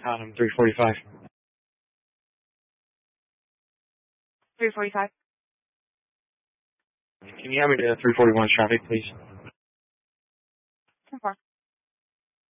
Tottenham 345. 345. Can you have me to 341 traffic, please? 10-4.